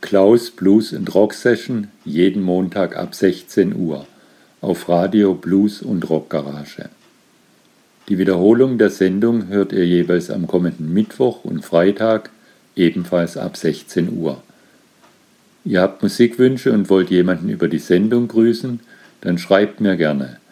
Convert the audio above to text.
Klaus Blues and Rock Session jeden Montag ab 16 Uhr auf Radio Blues und Rock Garage. Die Wiederholung der Sendung hört ihr jeweils am kommenden Mittwoch und Freitag, ebenfalls ab 16 Uhr. Ihr habt Musikwünsche und wollt jemanden über die Sendung grüßen? Dann schreibt mir gerne.